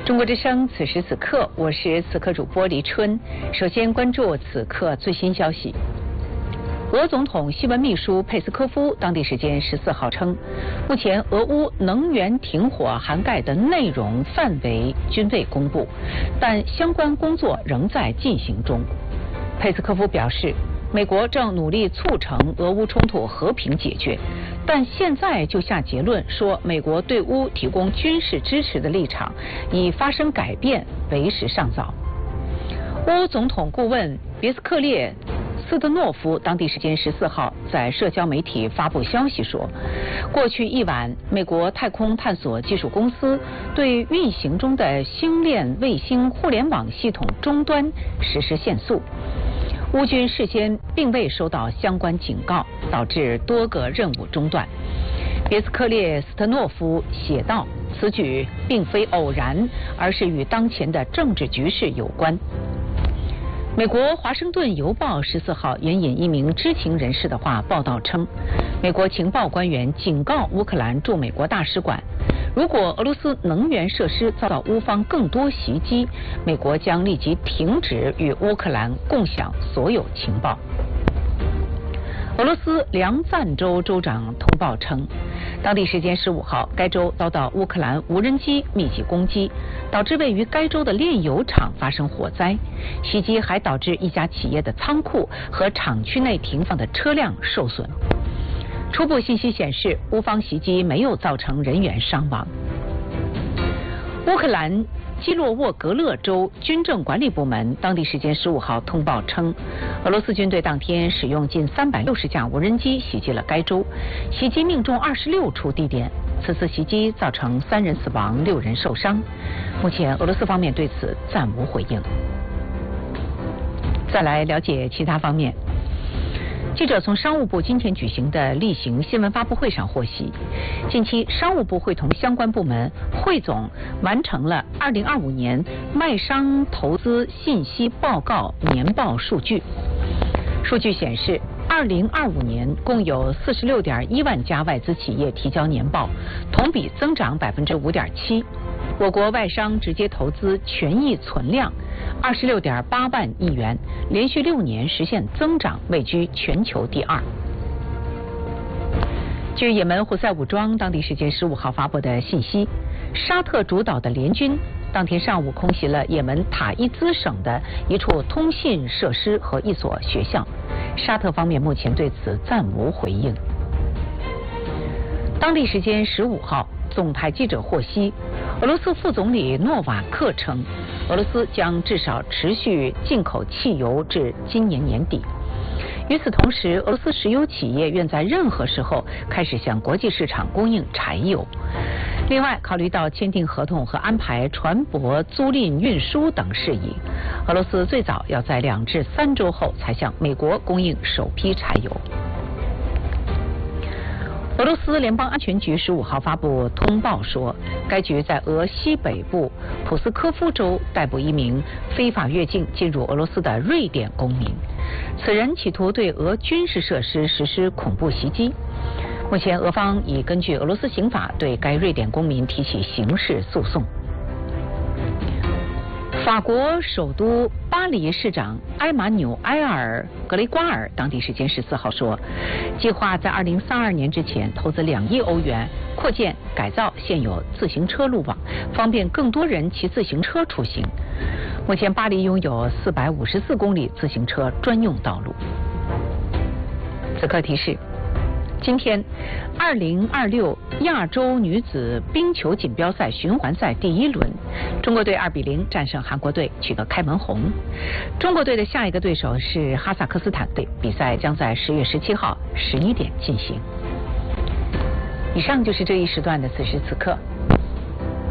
中国之声，此时此刻，我是此刻主播黎春。首先关注此刻最新消息。俄总统新闻秘书佩斯科夫当地时间14号称，目前俄乌能源停火涵盖的内容范围均未公布，但相关工作仍在进行中。佩斯科夫表示，美国正努力促成俄乌冲突和平解决，但现在就下结论说美国对乌提供军事支持的立场已发生改变，为时尚早。乌总统顾问别斯克列斯特诺夫当地时间14号在社交媒体发布消息说，过去一晚，美国太空探索技术公司对运行中的星链卫星互联网系统终端实施限速。乌军事先并未收到相关警告，导致多个任务中断。别斯克列斯特诺夫写道，此举并非偶然，而是与当前的政治局势有关。美国《华盛顿邮报》14号援引一名知情人士的话报道称，美国情报官员警告乌克兰驻美国大使馆，如果俄罗斯能源设施遭到乌方更多袭击，美国将立即停止与乌克兰共享所有情报。俄罗斯梁赞州州长通报称，当地时间15号，该州遭到乌克兰无人机密集攻击，导致位于该州的炼油厂发生火灾。袭击还导致一家企业的仓库和厂区内停放的车辆受损。初步信息显示，乌方袭击没有造成人员伤亡。乌克兰基洛沃格勒州军政管理部门当地时间15号通报称，俄罗斯军队当天使用近360架无人机袭击了该州，袭击命中26处地点。此次袭击造成3人死亡，6人受伤。目前俄罗斯方面对此暂无回应。再来了解其他方面。记者从商务部今天举行的例行新闻发布会上获悉，近期商务部会同相关部门汇总完成了2025年外商投资信息报告年报数据。数据显示，2025年共有46.1万家外资企业提交年报，同比增长5.7%。我国外商直接投资权益存量26.8万亿元，连续6年实现增长，位居全球第2。据也门胡塞武装当地时间15号发布的信息，沙特主导的联军当天上午空袭了也门塔伊兹省的一处通信设施和一所学校。沙特方面目前对此暂无回应。当地时间15号，总台记者获悉，俄罗斯副总理诺瓦克称，俄罗斯将至少持续进口汽油至今年年底。与此同时，俄罗斯石油企业愿在任何时候开始向国际市场供应柴油。另外，考虑到签订合同和安排船舶租赁运输等事宜，俄罗斯最早要在2至3周后才向美国供应首批柴油。俄罗斯联邦安全局15号发布通报说，该局在俄西北部普斯科夫州逮捕一名非法越境进入俄罗斯的瑞典公民，此人企图对俄军事设施实施恐怖袭击。目前俄方已根据俄罗斯刑法对该瑞典公民提起刑事诉讼。法国首都巴黎市长埃马纽埃尔·格雷瓜尔当地时间14号说，计划在2032年之前投资2亿欧元扩建改造现有自行车路网，方便更多人骑自行车出行。目前巴黎拥有454公里自行车专用道路。此刻提示，今天2026亚洲女子冰球锦标赛循环赛第1轮，中国队2比0战胜韩国队，取得开门红。中国队的下一个对手是哈萨克斯坦队，比赛将在10月17号11点进行。以上就是这一时段的此时此刻。